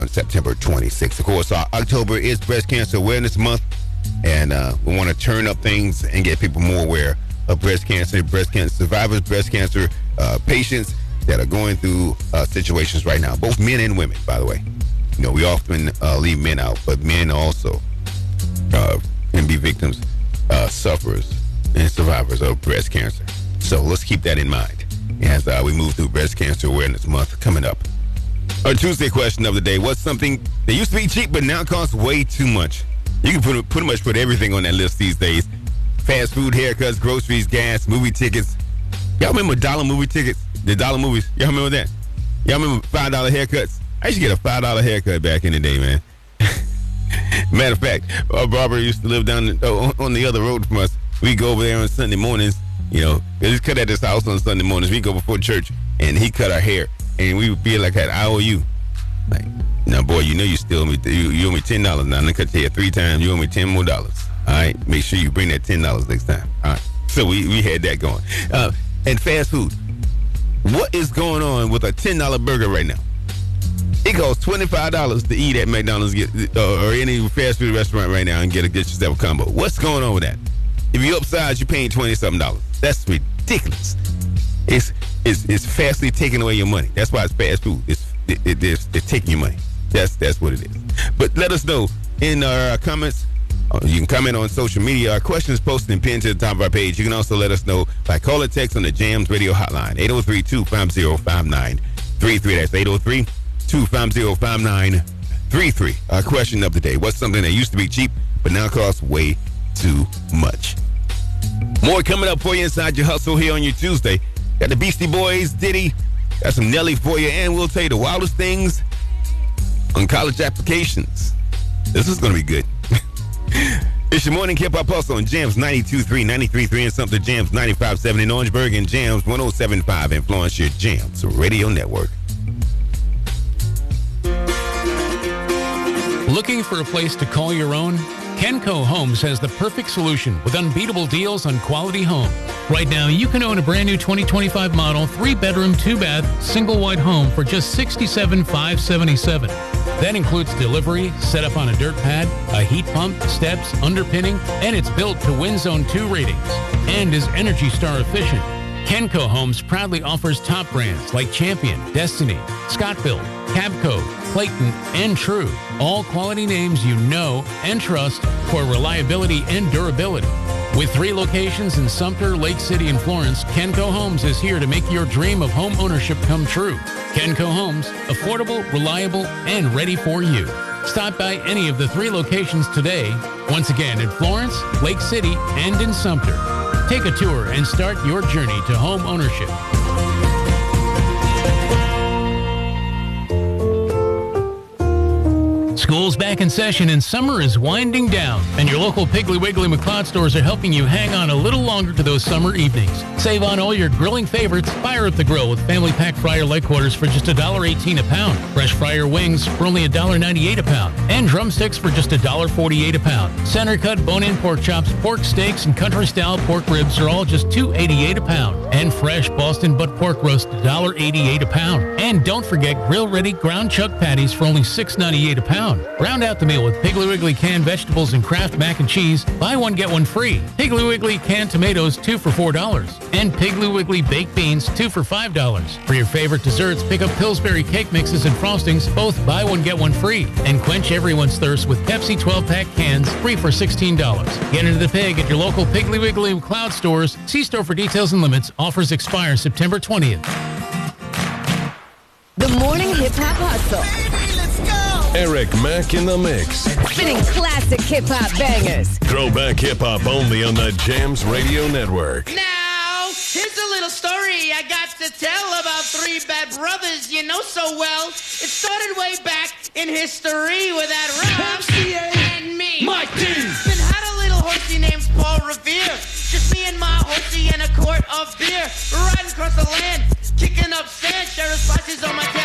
on September 26th. Of course, October is Breast Cancer Awareness Month, and we want to turn up things and get people more aware of breast cancer survivors, breast cancer patients that are going through situations right now, both men and women, by the way. You know, we often leave men out, but men also can be victims, sufferers, and survivors of breast cancer. So let's keep that in mind as we move through Breast Cancer Awareness Month coming up. Our Tuesday question of the day: what's something that used to be cheap but now costs way too much? You can pretty much put everything on that list these days. Fast food, haircuts, groceries, gas, movie tickets. Y'all remember dollar movie tickets? The dollar movies? Y'all remember that? Y'all remember $5 haircuts? I used to get a $5 haircut back in the day, man. Matter of fact, our barber used to live down on the other road from us. We go over there on Sunday mornings. You know, they just cut at this house on Sunday mornings. We go before church, and he cut our hair. And we would be like, I owe you. Like, now, boy, you know you still owe me. You owe me $10 now. I'm going to cut your hair 3 times. You owe me $10 more. All right? Make sure you bring that $10 next time. All right? So we had that going. And fast food. What is going on with a $10 burger right now? It costs $25 to eat at McDonald's or any fast food restaurant right now and get yourself a combo. What's going on with that? If you upsize, you're paying $20-something. That's ridiculous. It's fastly taking away your money. That's why it's fast food. It's taking your money. That's what it is. But let us know in our comments. You can comment on social media. Our question is posted and pinned to the top of our page. You can also let us know by call or text on the Jams Radio Hotline, 803-250-5933. That's 803-250-5933. Our question of the day: what's something that used to be cheap but now costs way too much? More coming up for you inside your hustle here on your Tuesday. Got the Beastie Boys, Diddy, got some Nelly for you, and we'll tell you the wildest things on college applications. This is going to be good. It's your morning hip-hop hustle on Jams 92.3, 93.3 and something, Jams 95.7 in Orangeburg and Jams 107.5 in Florence, your Jams Radio Network. Looking for a place to call your own? Kenco Homes has the perfect solution with unbeatable deals on quality homes. Right now, you can own a brand new 2025 model, 3-bedroom, 2-bath, single wide home for just $67,577. That includes delivery, set up on a dirt pad, a heat pump, steps, underpinning, and it's built to Wind Zone 2 ratings and is Energy Star efficient. Kenco Homes proudly offers top brands like Champion, Destiny, Scott-Built, Cabco, Clayton, and True. All quality names you know and trust for reliability and durability. With 3 locations in Sumter, Lake City, and Florence, Kenco Homes is here to make your dream of home ownership come true. Kenco Homes, affordable, reliable, and ready for you. Stop by any of the 3 locations today. Once again, in Florence, Lake City, and in Sumter. Take a tour and start your journey to home ownership. School's back in session and summer is winding down. And your local Piggly Wiggly McLeod stores are helping you hang on a little longer to those summer evenings. Save on all your grilling favorites. Fire up the grill with family pack fryer leg quarters for just $1.18 a pound. Fresh fryer wings for only $1.98 a pound. And drumsticks for just $1.48 a pound. Center cut bone-in pork chops, pork steaks, and country-style pork ribs are all just $2.88 a pound. And fresh Boston butt pork roast, $1.88 a pound. And don't forget grill-ready ground chuck patties for only $6.98 a pound. Round out the meal with Piggly Wiggly canned vegetables and Kraft mac and cheese. Buy one, get one free. Piggly Wiggly canned tomatoes, 2 for $4. And Piggly Wiggly baked beans, 2 for $5. For your favorite desserts, pick up Pillsbury cake mixes and frostings. Both buy one, get one free. And quench everyone's thirst with Pepsi 12-pack cans, 3 for $16. Get into the Pig at your local Piggly Wiggly McLeod stores. See store for details and limits. Offers expire September 20th. The Morning Hip Hop Hustle. Baby, let's go! Eric Mack in the mix. Spinning classic hip hop bangers. Throwback hip hop only on the Jams Radio Network. Now, here's a little story I got to tell about 3 bad brothers you know so well. It started way back in history with that Rob and me. Mike D. Then had a little horsey named Paul Revere. Just me and my horsey and a quart of beer. Riding across the land, kicking up sand, sheriff's spices on my tail.